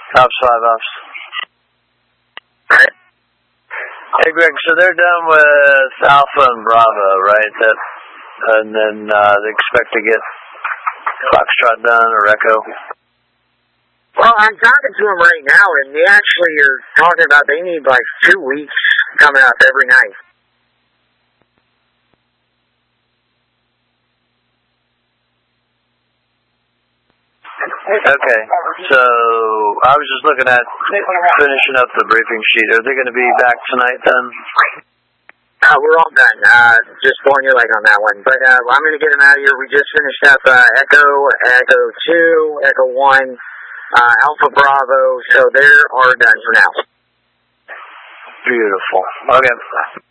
Ops 5 ops. Right. Hey Greg, so they're done with Alpha and Bravo, right? And then they expect to get Foxtrot done or Echo. Well, I'm talking to them right now, and they actually are talking about they need like 2 weeks coming up every night. Okay, so I was just looking at finishing up the briefing sheet. Are they going to be back tonight then? We're all done. Just pulling your leg on that one. But I'm going to get them out of here. We just finished up Echo 2, Echo 1, Alpha Bravo, so they are done for now. Beautiful. Okay.